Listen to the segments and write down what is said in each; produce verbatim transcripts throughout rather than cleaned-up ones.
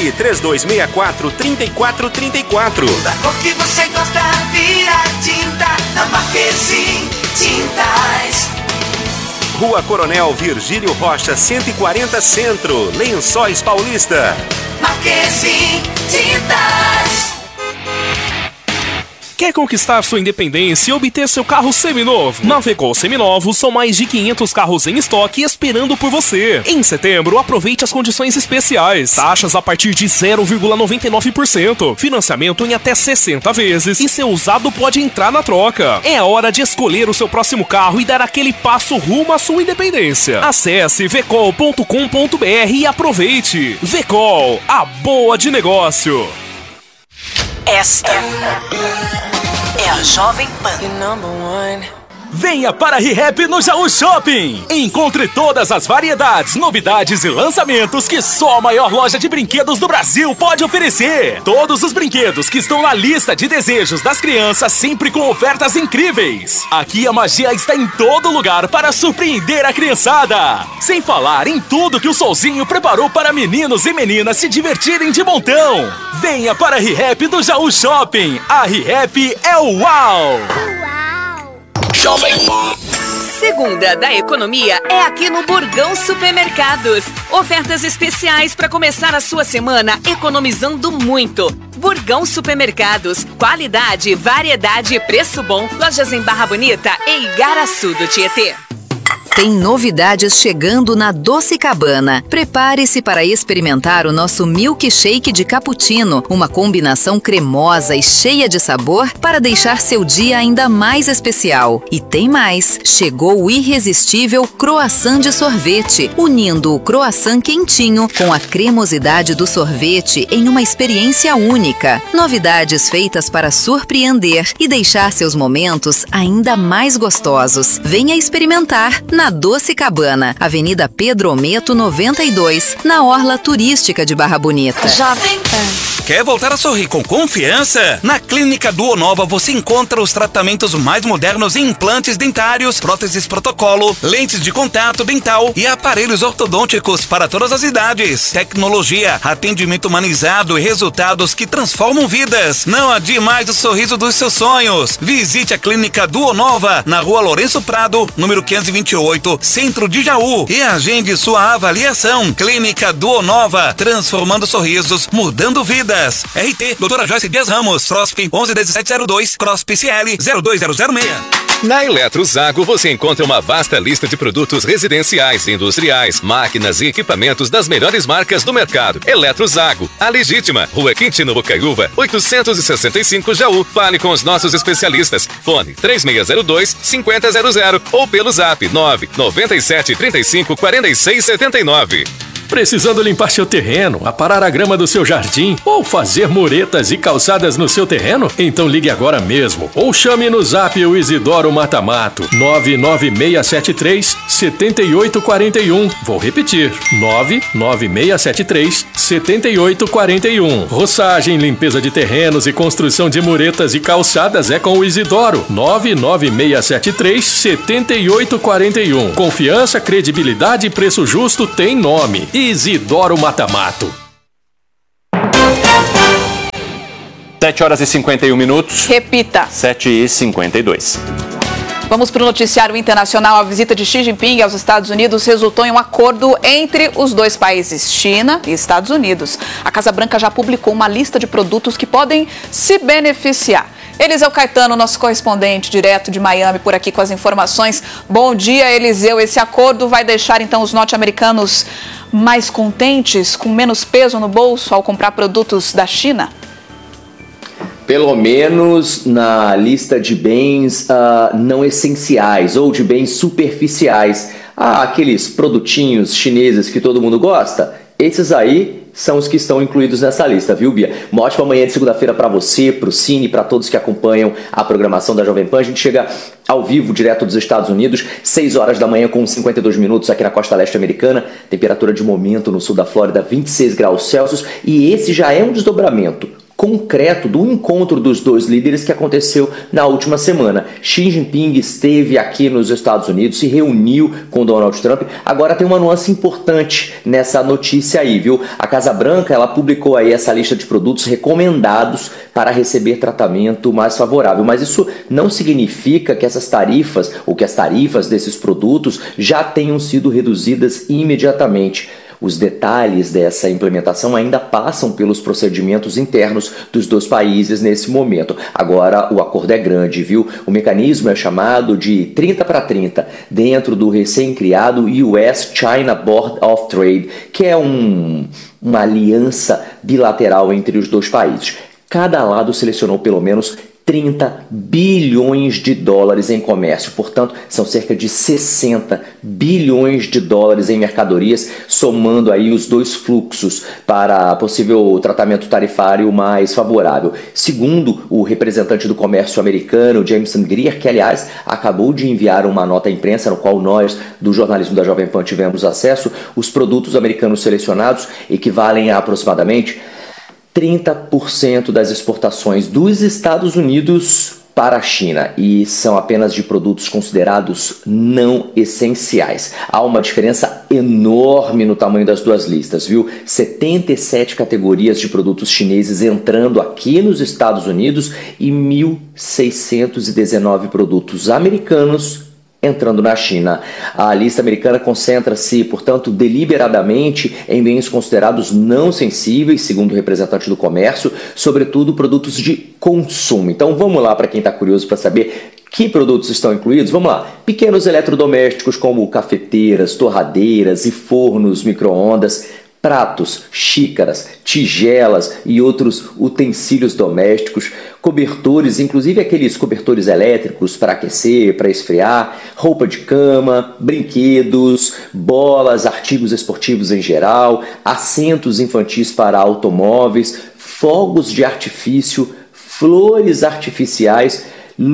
Ligue três dois seis quatro, três quatro três quatro. Da cor que você gosta, vira tinta na Marquezine Tintas. Rua Coronel Virgílio Rocha, cento e quarenta Centro, Lençóis Paulista. Marquezine Tintas. Quer conquistar sua independência e obter seu carro seminovo? Na Vecol Seminovos são mais de quinhentos carros em estoque esperando por você. Em setembro, aproveite as condições especiais. Taxas a partir de zero vírgula noventa e nove por cento. Financiamento em até sessenta vezes. E seu usado pode entrar na troca. É a hora de escolher o seu próximo carro e dar aquele passo rumo à sua independência. Acesse vecol ponto com ponto br e aproveite. Vecol, a boa de negócio. Esta é a Jovem Pan. Venha para a ReHap no Jaú Shopping! Encontre todas as variedades, novidades e lançamentos que só a maior loja de brinquedos do Brasil pode oferecer. Todos os brinquedos que estão na lista de desejos das crianças, sempre com ofertas incríveis. Aqui a magia está em todo lugar para surpreender a criançada. Sem falar em tudo que o Solzinho preparou para meninos e meninas se divertirem de montão. Venha para a ReHap do Jaú Shopping. A ReHap é o uau! Jovem Segunda da economia é aqui no Burgão Supermercados. Ofertas especiais para começar a sua semana economizando muito. Burgão Supermercados. Qualidade, variedade e preço bom. Lojas em Barra Bonita e Igaraçu do Tietê. Tem novidades chegando na Doce Cabana. Prepare-se para experimentar o nosso milkshake de cappuccino, uma combinação cremosa e cheia de sabor para deixar seu dia ainda mais especial. E tem mais! Chegou o irresistível croissant de sorvete, unindo o croissant quentinho com a cremosidade do sorvete em uma experiência única. Novidades feitas para surpreender e deixar seus momentos ainda mais gostosos. Venha experimentar na Doce Cabana, Avenida Pedro Ometo noventa e dois, na Orla Turística de Barra Bonita. Jovem Pan. Quer voltar a sorrir com confiança? Na Clínica Duonova você encontra os tratamentos mais modernos em implantes dentários, próteses protocolo, lentes de contato dental e aparelhos ortodônticos para todas as idades. Tecnologia, atendimento humanizado e resultados que transformam vidas. Não adie mais o sorriso dos seus sonhos. Visite a Clínica Duonova na Rua Lourenço Prado, número quinhentos e vinte e oito, Centro de Jaú, e agende sua avaliação. Clínica Duonova, transformando sorrisos, mudando vidas. R T, doutora Joyce Dias Ramos, C R O S P onze dezessete zero dois, C R O S P C L zero dois zero zero seis. Na Eletrozago você encontra uma vasta lista de produtos residenciais, industriais, máquinas e equipamentos das melhores marcas do mercado. Eletrozago, a legítima, Rua Quintino Bocaiúva, oitocentos e sessenta e cinco Jaú. Fale com os nossos especialistas. Fone três seis zero dois, cinco zero zero zero ou pelo zap nove nove sete três cinco quatro seis sete nove. Precisando limpar seu terreno, aparar a grama do seu jardim ou fazer muretas e calçadas no seu terreno? Então ligue agora mesmo ou chame no zap o Isidoro Matamato nove nove seis sete três, sete oito quatro um. Vou repetir, nove nove seis sete três, sete oito quatro um. Roçagem, limpeza de terrenos e construção de muretas e calçadas é com o Isidoro nove nove seis sete três, sete oito quatro um. Confiança, credibilidade e preço justo tem nome. Isidoro Matamato. sete horas e cinquenta e um minutos. Repita. sete e cinquenta e dois. Vamos para o noticiário internacional. A visita de Xi Jinping aos Estados Unidos resultou em um acordo entre os dois países, China e Estados Unidos. A Casa Branca já publicou uma lista de produtos que podem se beneficiar. Eliseu Caetano, nosso correspondente direto de Miami, por aqui com as informações. Bom dia, Eliseu. Esse acordo vai deixar então os norte-americanos mais contentes, com menos peso no bolso ao comprar produtos da China? Pelo menos na lista de bens uh, não essenciais ou de bens superficiais. Ah, aqueles produtinhos chineses que todo mundo gosta, esses aí são os que estão incluídos nessa lista, viu, Bia? Uma ótima manhã de segunda-feira para você, para o Cine, para todos que acompanham a programação da Jovem Pan. A gente chega ao vivo, direto dos Estados Unidos, seis horas da manhã com cinquenta e dois minutos aqui na costa leste americana. Temperatura de momento no sul da Flórida, vinte e seis graus Celsius. E esse já é um desdobramento. concreto do encontro dos dois líderes que aconteceu na última semana. Xi Jinping esteve aqui nos Estados Unidos, se reuniu com Donald Trump. Agora tem uma nuance importante nessa notícia aí, viu? A Casa Branca, ela publicou aí essa lista de produtos recomendados para receber tratamento mais favorável, mas isso não significa que essas tarifas ou que as tarifas desses produtos já tenham sido reduzidas imediatamente. Os detalhes dessa implementação ainda passam pelos procedimentos internos dos dois países nesse momento. Agora o acordo é grande, viu? O mecanismo é chamado de trinta para trinta, dentro do recém-criado U S-China Board of Trade, que é um, uma aliança bilateral entre os dois países. Cada lado selecionou pelo menos trinta bilhões de dólares em comércio, portanto, são cerca de sessenta bilhões de dólares em mercadorias, somando aí os dois fluxos para possível tratamento tarifário mais favorável. Segundo o representante do comércio americano, Jameson Greer, que aliás acabou de enviar uma nota à imprensa, no qual nós, do jornalismo da Jovem Pan, tivemos acesso, os produtos americanos selecionados equivalem a aproximadamente trinta por cento das exportações dos Estados Unidos para a China, e são apenas de produtos considerados não essenciais. Há uma diferença enorme no tamanho das duas listas, viu? setenta e sete categorias de produtos chineses entrando aqui nos Estados Unidos e mil seiscentos e dezenove produtos americanos entrando na China. A lista americana concentra-se, portanto, deliberadamente em bens considerados não sensíveis, segundo o representante do comércio, sobretudo produtos de consumo. Então vamos lá para quem está curioso para saber que produtos estão incluídos. Vamos lá. Pequenos eletrodomésticos como cafeteiras, torradeiras e fornos micro-ondas, pratos, xícaras, tigelas e outros utensílios domésticos, cobertores, inclusive aqueles cobertores elétricos para aquecer, para esfriar, roupa de cama, brinquedos, bolas, artigos esportivos em geral, assentos infantis para automóveis, fogos de artifício, flores artificiais,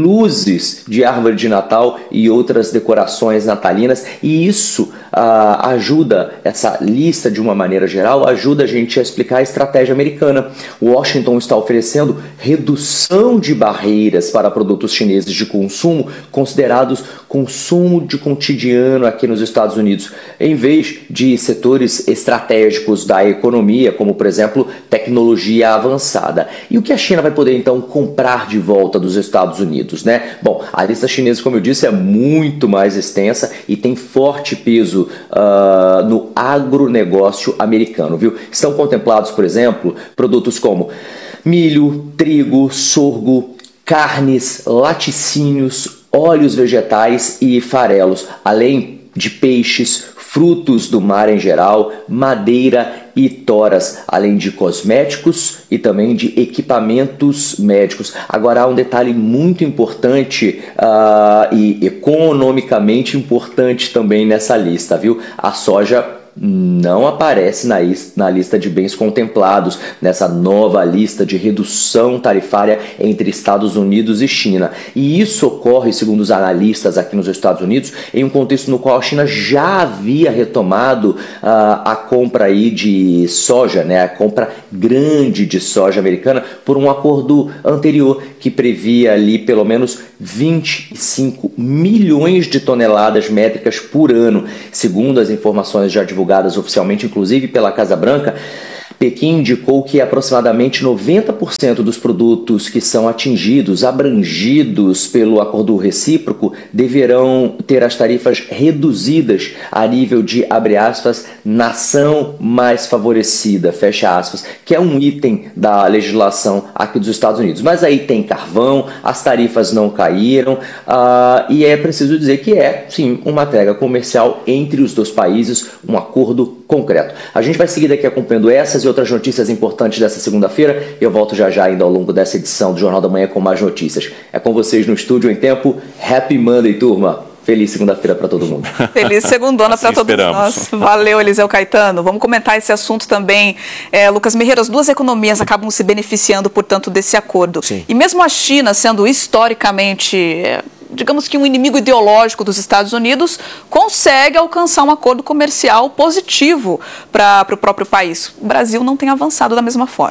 luzes de árvore de Natal e outras decorações natalinas, e isso ah, ajuda, essa lista de uma maneira geral, ajuda a gente a explicar a estratégia americana. Washington está oferecendo redução de barreiras para produtos chineses de consumo considerados consumo de cotidiano aqui nos Estados Unidos, em vez de setores estratégicos da economia, como por exemplo tecnologia avançada. E o que a China vai poder então comprar de volta dos Estados Unidos? Unidos, né? Bom, a lista chinesa, como eu disse, é muito mais extensa e tem forte peso uh, no agronegócio americano, viu? Estão contemplados, por exemplo, produtos como milho, trigo, sorgo, carnes, laticínios, óleos vegetais e farelos, além de peixes, frutos do mar em geral, madeira e toras, além de cosméticos e também de equipamentos médicos. Agora há um detalhe muito importante uh, e economicamente importante também nessa lista, viu? A soja não aparece na, na lista de bens contemplados, nessa nova lista de redução tarifária entre Estados Unidos e China. E isso ocorre, segundo os analistas aqui nos Estados Unidos, em um contexto no qual a China já havia retomado uh, a compra aí de soja, né, a compra grande de soja americana, por um acordo anterior que previa ali pelo menos vinte e cinco milhões de toneladas métricas por ano. Segundo as informações já divulgadas oficialmente, inclusive pela Casa Branca, Pequim indicou que aproximadamente noventa por cento dos produtos que são atingidos, abrangidos pelo acordo recíproco, deverão ter as tarifas reduzidas a nível de, abre aspas, nação mais favorecida, fecha aspas, que é um item da legislação aqui dos Estados Unidos. Mas aí tem carvão, as tarifas não caíram, uh, e é preciso dizer que é, sim, uma trégua comercial entre os dois países, um acordo concreto. A gente vai seguir daqui acompanhando essas e outras notícias importantes dessa segunda-feira. Eu volto já já ainda ao longo dessa edição do Jornal da Manhã com mais notícias. É com vocês no estúdio em tempo. Happy Monday, turma! Feliz segunda-feira para todo mundo. Feliz segundona para todos nós. Valeu, Eliseu Caetano. Vamos comentar esse assunto também. É, Lucas Merreiro, as duas economias acabam se beneficiando, portanto, desse acordo. Sim. E mesmo a China, sendo historicamente, é, digamos que um inimigo ideológico dos Estados Unidos, consegue alcançar um acordo comercial positivo para o próprio país. O Brasil não tem avançado da mesma forma.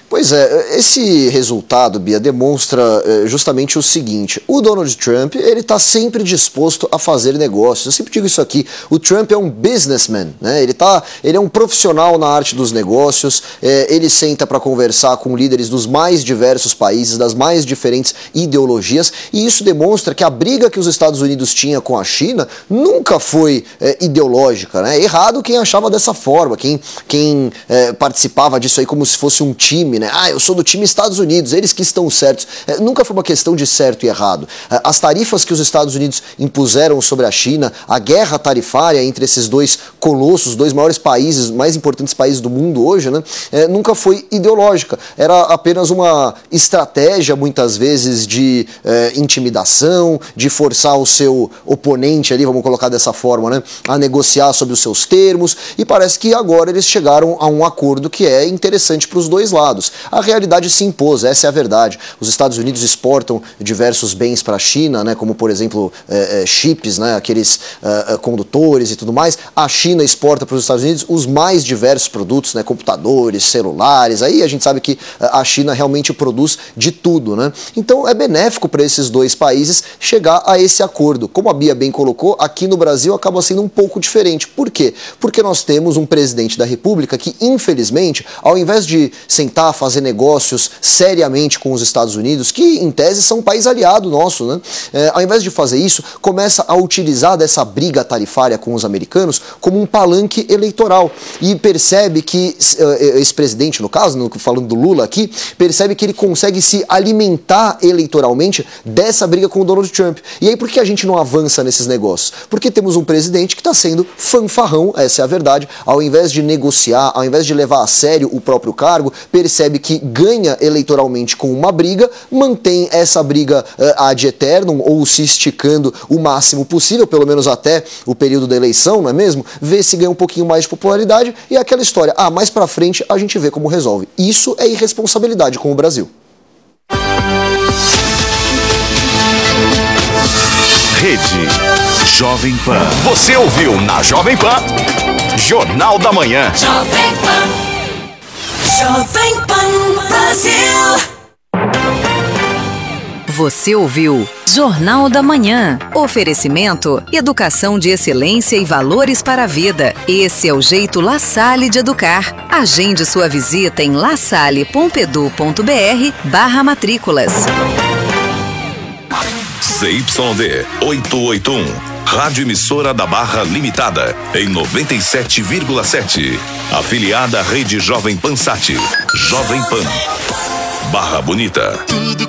Pois é, esse resultado, Bia, demonstra é, justamente o seguinte: o Donald Trump, ele está sempre disposto a fazer negócios. Eu sempre digo isso aqui, o Trump é um businessman, né? Ele, tá, ele é um profissional na arte dos negócios, é, ele senta para conversar com líderes dos mais diversos países, das mais diferentes ideologias, e isso demonstra que a briga que os Estados Unidos tinha com a China nunca foi é, ideológica, né? Errado quem achava dessa forma, quem, quem é, participava disso aí como se fosse um time, né? Ah, eu sou do time Estados Unidos, eles que estão certos. É, nunca foi uma questão de certo e errado. É, as tarifas que os Estados Unidos impuseram sobre a China, a guerra tarifária entre esses dois colossos, dois maiores países, mais importantes países do mundo hoje, né? É, nunca foi ideológica. Era apenas uma estratégia, muitas vezes, de é, intimidação, de forçar o seu oponente ali, vamos colocar dessa forma, né? A negociar sobre os seus termos, e parece que agora eles chegaram a um acordo que é interessante para os dois lados. A realidade se impôs, essa é a verdade. Os Estados Unidos exportam diversos bens para a China, né, como por exemplo é, é, chips, né, aqueles é, condutores e tudo mais. A China exporta para os Estados Unidos os mais diversos produtos, né, computadores, celulares. Aí a gente sabe que a China realmente produz de tudo, né? Então é benéfico para esses dois países chegar a esse acordo. Como a Bia bem colocou, aqui no Brasil acaba sendo um pouco diferente. Por quê? Porque nós temos um presidente da República que, infelizmente, ao invés de sentar, fazer negócios seriamente com os Estados Unidos, que em tese são um país aliado nosso, né? É, ao invés de fazer isso, começa a utilizar dessa briga tarifária com os americanos como um palanque eleitoral, e percebe que esse presidente, no caso, falando do Lula aqui, percebe que ele consegue se alimentar eleitoralmente dessa briga com o Donald Trump. E aí por que a gente não avança nesses negócios? Porque temos um presidente que está sendo fanfarrão, essa é a verdade, ao invés de negociar, ao invés de levar a sério o próprio cargo, percebe que ganha eleitoralmente com uma briga, mantém essa briga uh, ad eternum, ou se esticando o máximo possível, pelo menos até o período da eleição, não é mesmo? Vê se ganha um pouquinho mais de popularidade, e é aquela história, ah, mais pra frente a gente vê como resolve. Isso é irresponsabilidade com o Brasil. Rede Jovem Pan. Você ouviu na Jovem Pan, Jornal da Manhã. Jovem Pan. Jovem Pan Brasil. Você ouviu Jornal da Manhã. Oferecimento: educação de excelência e valores para a vida. Esse é o jeito La Salle de educar. Agende sua visita em lasalle ponto edu ponto br barra matrículas. Z Y D oitocentos e oitenta e um, Rádio Emissora da Barra Limitada, em noventa e sete vírgula sete. Afiliada à Rede Jovem Pan Sat. Jovem Pan. Barra Bonita. Tudo